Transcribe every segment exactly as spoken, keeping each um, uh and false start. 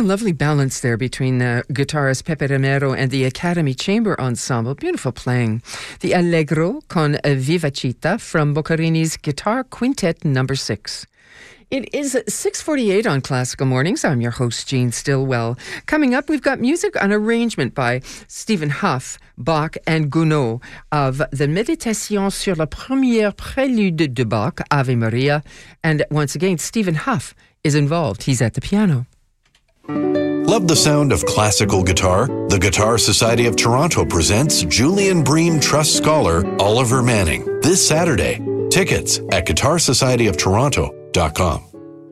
a lovely balance there between the guitarist Pepe Romero and the Academy Chamber Ensemble. Beautiful playing. The Allegro con Vivacita from Boccarini's Guitar Quintet number six. It is six forty-eight on Classical Mornings. I'm your host, Jean Stillwell. Coming up, we've got music on arrangement by Stephen Hough, Bach, and Gounod of the Méditation sur la première prélude de Bach, Ave Maria. And once again, Stephen Hough is involved. He's at the piano. Love the sound of classical guitar? The Guitar Society of Toronto presents Julian Bream Trust Scholar Oliver Manning this Saturday. Tickets at guitar society of toronto dot com.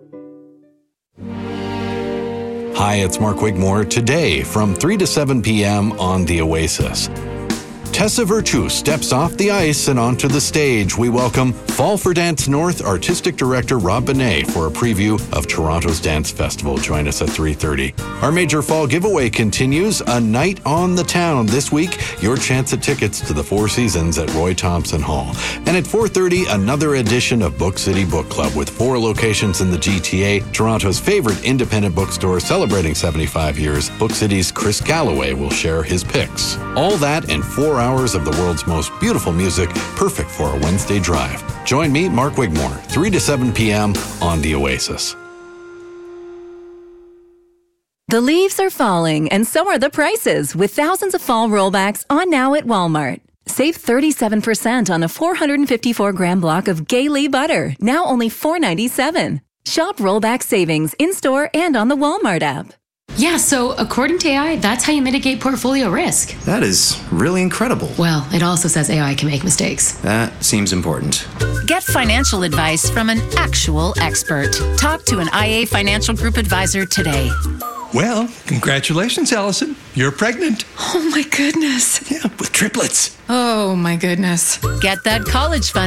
Hi, it's Mark Wigmore. Today, from three to seven p.m. on The Oasis. Tessa Virtue steps off the ice and onto the stage. We welcome Fall for Dance North Artistic Director Rob Benet for a preview of Toronto's Dance Festival. Join us at three thirty. Our major fall giveaway continues. A night on the town. This week, your chance at tickets to the Four Seasons at Roy Thompson Hall. And at four thirty, another edition of Book City Book Club with four locations in the G T A. Toronto's favorite independent bookstore celebrating seventy-five years. Book City's Chris Galloway will share his picks. All that in four hours of the world's most beautiful music, perfect for a Wednesday drive. Join me, Mark Wigmore, three to seven p.m. on The Oasis. The leaves are falling, and so are the prices, with thousands of fall rollbacks on now at Walmart. Save thirty-seven percent on a four hundred fifty-four gram block of Gay-Lee butter, now only four dollars and ninety-seven cents. Shop rollback savings in-store and on the Walmart app. Yeah, so according to A I, that's how you mitigate portfolio risk. That is really incredible. Well, it also says A I can make mistakes. That seems important. Get financial advice from an actual expert. Talk to an I A Financial Group advisor today. Well, congratulations, Allison. You're pregnant. Oh, my goodness. Yeah, with triplets. Oh, my goodness. Get that college fund